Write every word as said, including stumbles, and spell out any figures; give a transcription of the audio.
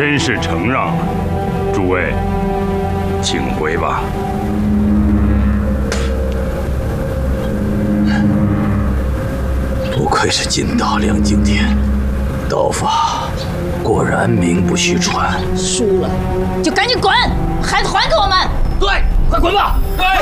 身世承让了，诸位，请回吧。 不愧是金刀亮惊天，刀法果然名不虚传。 输了就赶紧滚，孩子还给我们。 对，快滚吧！ 对。